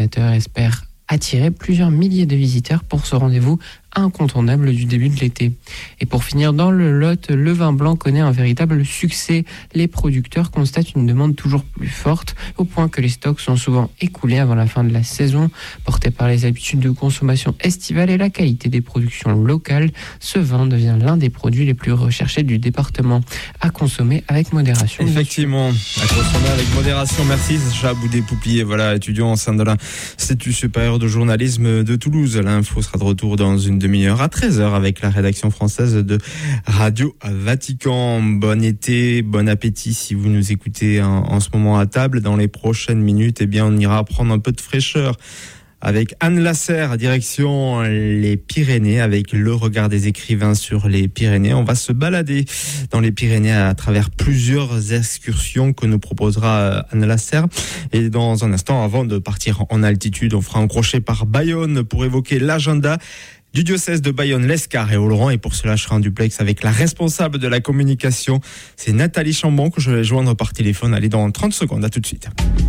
Espère attirer plusieurs milliers de visiteurs pour ce rendez-vous incontournable du début de l'été. Et pour finir dans le Lot, le vin blanc connaît un véritable succès. Les producteurs constatent une demande toujours plus forte, au point que les stocks sont souvent écoulés avant la fin de la saison. Porté par les habitudes de consommation estivale et la qualité des productions locales, ce vin devient l'un des produits les plus recherchés du département. À consommer avec modération. Effectivement, à consommer avec modération. Merci Sacha Boudé-Pouplier, voilà, étudiant au sein de l'Institut supérieur de journalisme de Toulouse. L'info sera de retour dans une demi-heure à 13h avec la rédaction française de Radio Vatican. Bon été, bon appétit si vous nous écoutez en ce moment à table. Dans les prochaines minutes, eh bien, on ira prendre un peu de fraîcheur avec Anne Lasserre, direction les Pyrénées, avec le regard des écrivains sur les Pyrénées. On va se balader dans les Pyrénées à travers plusieurs excursions que nous proposera Anne Lasserre. Et dans un instant, avant de partir en altitude, on fera un crochet par Bayonne pour évoquer l'agenda du diocèse de Bayonne, l'Escar et Oloron. Et pour cela, je serai en duplex avec la responsable de la communication. C'est Nathalie Chambon que je vais joindre par téléphone. Allez, dans 30 secondes. À tout de suite.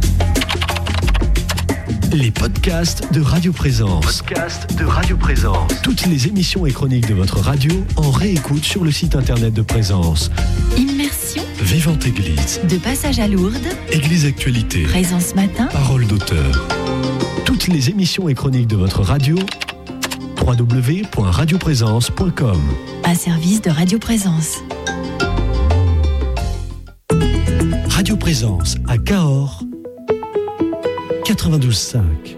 Les podcasts de Radio Présence. Toutes les émissions et chroniques de votre radio en réécoute sur le site internet de Présence. Immersion. Vivante Église. De passage à Lourdes. Église Actualité. Présence matin. Parole d'auteur. Toutes les émissions et chroniques de votre radio. www.radioprésence.com. Un service de Radio Présence. Radio Présence à Cahors. 92.5.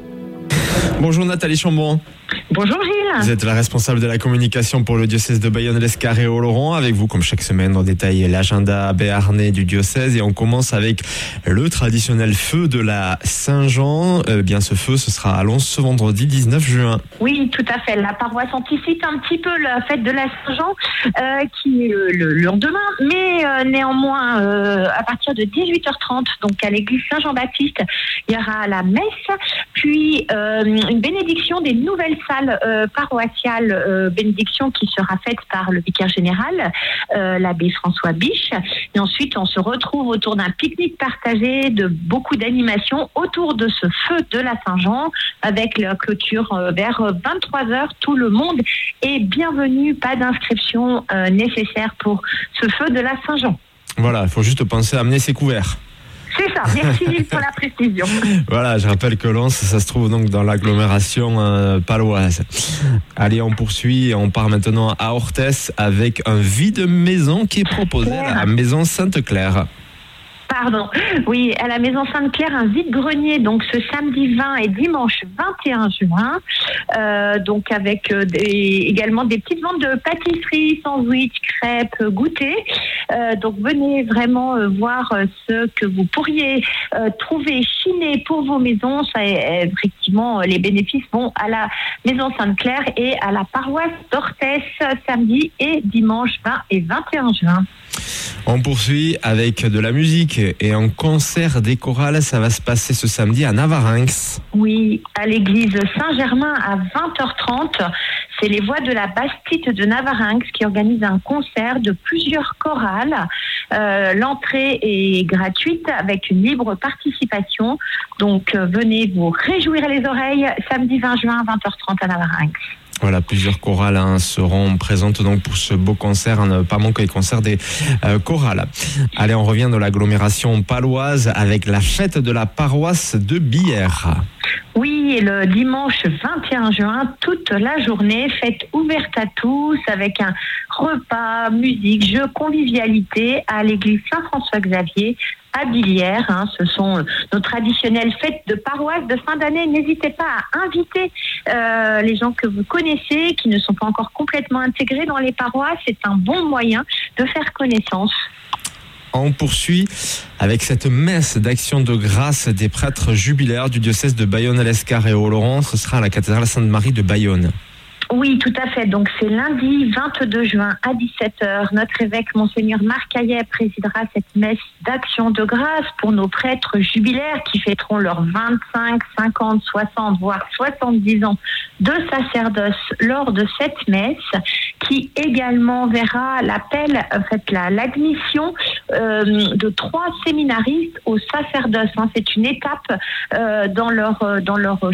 Bonjour Nathalie Chambon. Bonjour Gilles. Vous êtes la responsable de la communication pour le diocèse de Bayonne, l'Escar et Oloron. Avec vous, comme chaque semaine, on détaille l'agenda béarnais du diocèse et on commence avec le traditionnel feu de la Saint-Jean. Bien, ce feu, ce sera à Lons ce vendredi 19 juin. Oui, tout à fait. La paroisse anticipe un petit peu la fête de la Saint-Jean qui est le lendemain, mais néanmoins, à partir de 18h30, donc à l'église Saint-Jean-Baptiste, il y aura la messe, puis une bénédiction des nouvelles salles paroissiales, bénédiction qui sera faite par le vicaire général, l'abbé François Biche. Et ensuite, on se retrouve autour d'un pique-nique partagé, de beaucoup d'animations autour de ce feu de la Saint-Jean, avec la clôture vers 23h. Tout le monde est bienvenu, pas d'inscription nécessaire pour ce feu de la Saint-Jean. Voilà, il faut juste penser à amener ses couverts. C'est ça, merci Gilles pour la précision. Voilà, je rappelle que Lons, ça se trouve donc dans l'agglomération paloise. Allez, on poursuit et on part maintenant à Orthès avec un vide-maison qui est proposé à la maison Sainte-Claire. Pardon. Oui, à la maison Sainte-Claire, un vide-grenier, donc ce samedi 20 et dimanche 21 juin, donc avec également des petites ventes de pâtisseries, sandwichs, crêpes, goûters. Donc venez vraiment voir ce que vous pourriez trouver, chiner pour vos maisons. Ça, effectivement, les bénéfices vont à la maison Sainte-Claire et à la paroisse d'Orthès, samedi et dimanche 20 et 21 juin. On poursuit avec de la musique et un concert des chorales. Ça va se passer ce samedi à Navarinx. Oui, à l'église Saint-Germain à 20h30. C'est les Voix de la Bastide de Navarinx qui organisent un concert de plusieurs chorales. L'entrée est gratuite avec une libre participation. Donc venez vous réjouir les oreilles samedi 20 juin à 20h30 à Navarinx. Voilà, plusieurs chorales seront présentes donc pour ce beau concert, ne pas manquer les concerts des chorales. Allez, on revient dans l'agglomération paloise avec la fête de la paroisse de Bière. Oui, et le dimanche 21 juin, toute la journée, fête ouverte à tous avec un repas, musique, jeux, convivialité à l'église Saint-François-Xavier à Billières. Ce sont nos traditionnelles fêtes de paroisse de fin d'année. N'hésitez pas à inviter les gens que vous connaissez, qui ne sont pas encore complètement intégrés dans les paroisses. C'est un bon moyen de faire connaissance. On poursuit avec cette messe d'action de grâce des prêtres jubilaires du diocèse de Bayonne, l'Escar et Oloron. Ce sera à la cathédrale Sainte-Marie de Bayonne. Oui, tout à fait. Donc, c'est lundi 22 juin à 17h. Notre évêque, Monseigneur Marc Hayet, présidera cette messe d'action de grâce pour nos prêtres jubilaires qui fêteront leurs 25, 50, 60, voire 70 ans de sacerdoce lors de cette messe qui également verra l'admission de 3 séminaristes au sacerdoce. C'est une étape dans leur